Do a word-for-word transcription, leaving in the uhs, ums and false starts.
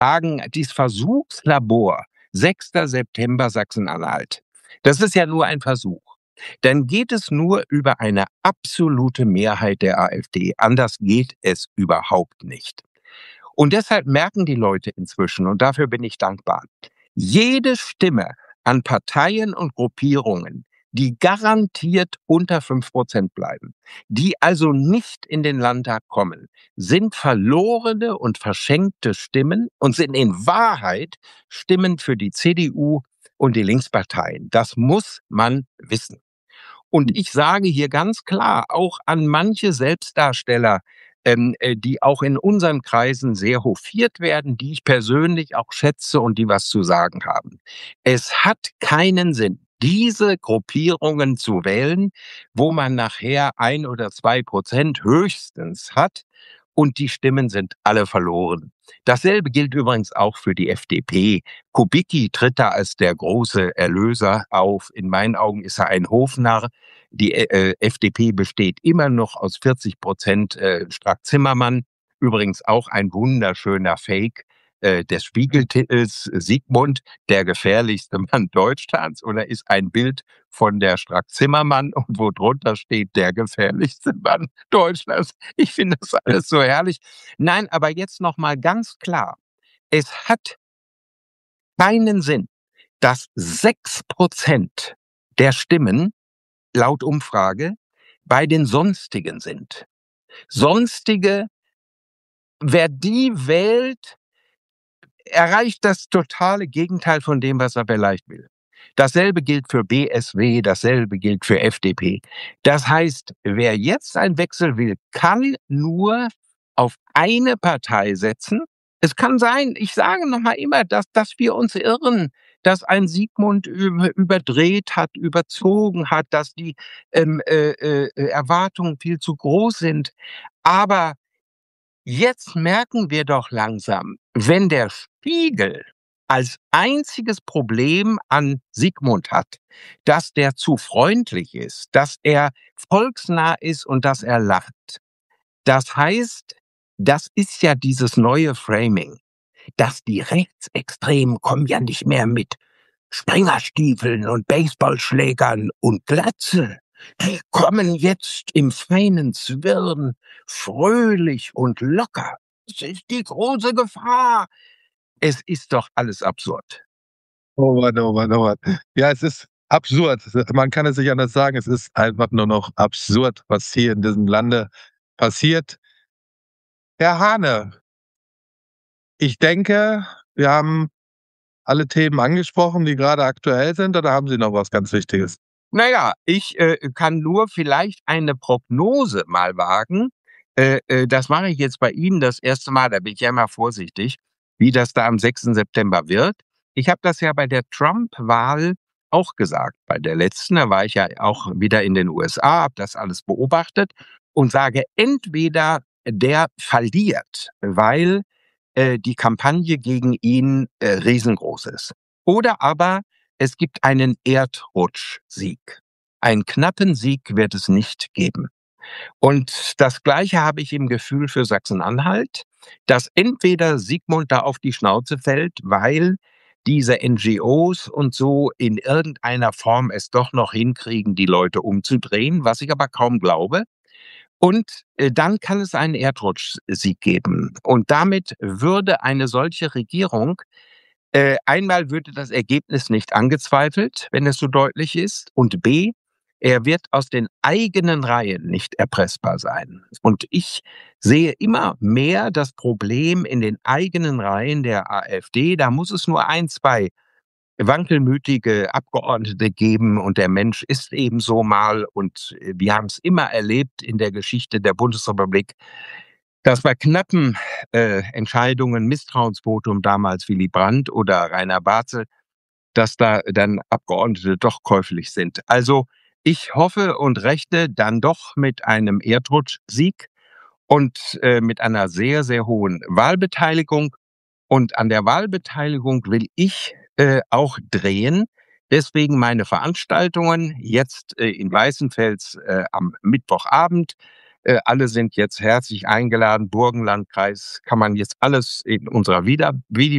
sagen, dieses Versuchslabor, sechster September Sachsen-Anhalt, das ist ja nur ein Versuch. Dann geht es nur über eine absolute Mehrheit der AfD. Anders geht es überhaupt nicht. Und deshalb merken die Leute inzwischen, und dafür bin ich dankbar, jede Stimme an Parteien und Gruppierungen, die garantiert unter fünf Prozent bleiben, die also nicht in den Landtag kommen, sind verlorene und verschenkte Stimmen und sind in Wahrheit Stimmen für die C D U und die Linksparteien. Das muss man wissen. Und ich sage hier ganz klar, auch an manche Selbstdarsteller, ähm, äh, die auch in unseren Kreisen sehr hofiert werden, die ich persönlich auch schätze und die was zu sagen haben. Es hat keinen Sinn, diese Gruppierungen zu wählen, wo man nachher ein oder zwei Prozent höchstens hat und die Stimmen sind alle verloren. Dasselbe gilt übrigens auch für die F D P. Kubicki tritt da als der große Erlöser auf. In meinen Augen ist er ein Hofnarr. Die äh, F D P besteht immer noch aus vierzig Prozent äh, Strack-Zimmermann. Übrigens auch ein wunderschöner Fake äh, des Spiegeltitels Sigmund, der gefährlichste Mann Deutschlands. Oder ist ein Bild von der Strack-Zimmermann und wo drunter steht, der gefährlichste Mann Deutschlands. Ich finde das alles so herrlich. Nein, aber jetzt noch mal ganz klar. Es hat keinen Sinn, dass sechs Prozent der Stimmen laut Umfrage bei den Sonstigen sind. Sonstige, wer die wählt, erreicht das totale Gegenteil von dem, was er vielleicht will. Dasselbe gilt für B S W, dasselbe gilt für F D P. Das heißt, wer jetzt einen Wechsel will, kann nur auf eine Partei setzen. Es kann sein, ich sage noch mal immer, dass, dass wir uns irren, dass ein Sigmund über, überdreht hat, überzogen hat, dass die ähm, äh, äh, Erwartungen viel zu groß sind. Aber jetzt merken wir doch langsam, wenn der Spiegel als einziges Problem an Sigmund hat, dass der zu freundlich ist, dass er volksnah ist und dass er lacht. Das heißt, das ist ja dieses neue Framing, dass die Rechtsextremen kommen ja nicht mehr mit Springerstiefeln und Baseballschlägern und Glatze. Die kommen jetzt im feinen Zwirn, fröhlich und locker. Das ist die große Gefahr. Es ist doch alles absurd. Oh Mann, oh Mann, oh Mann. Ja, es ist absurd. Man kann es nicht anders sagen. Es ist einfach nur noch absurd, was hier in diesem Lande passiert. Herr Hane, ich denke, wir haben alle Themen angesprochen, die gerade aktuell sind, oder haben Sie noch was ganz Wichtiges? Naja, ich äh, kann nur vielleicht eine Prognose mal wagen. Äh, äh, das mache ich jetzt bei Ihnen das erste Mal, da bin ich ja immer vorsichtig, wie das da am sechsten September wird. Ich habe das ja bei der Trump-Wahl auch gesagt. Bei der letzten, da war ich ja auch wieder in den U S A, habe das alles beobachtet und sage, entweder der verliert, weil äh, die Kampagne gegen ihn äh, riesengroß ist. Oder aber es gibt einen Erdrutschsieg. Einen knappen Sieg wird es nicht geben. Und das Gleiche habe ich im Gefühl für Sachsen-Anhalt, dass entweder Sigmund da auf die Schnauze fällt, weil diese N G Os und so in irgendeiner Form es doch noch hinkriegen, die Leute umzudrehen, was ich aber kaum glaube. Und äh, dann kann es einen Erdrutschsieg geben. Und damit würde eine solche Regierung, äh, einmal würde das Ergebnis nicht angezweifelt, wenn es so deutlich ist. Und B, er wird aus den eigenen Reihen nicht erpressbar sein. Und ich sehe immer mehr das Problem in den eigenen Reihen der AfD. Da muss es nur ein, zwei wankelmütige Abgeordnete geben und der Mensch ist eben so mal und wir haben es immer erlebt in der Geschichte der Bundesrepublik, dass bei knappen äh, Entscheidungen, Misstrauensvotum damals Willy Brandt oder Rainer Barzel, dass da dann Abgeordnete doch käuflich sind. Also ich hoffe und rechne dann doch mit einem Erdrutschsieg und äh, mit einer sehr, sehr hohen Wahlbeteiligung. Und an der Wahlbeteiligung will ich äh, auch drehen. Deswegen meine Veranstaltungen jetzt äh, in Weißenfels äh, am Mittwochabend, Äh, alle sind jetzt herzlich eingeladen. Burgenlandkreis kann man jetzt alles in unserer Wieder Video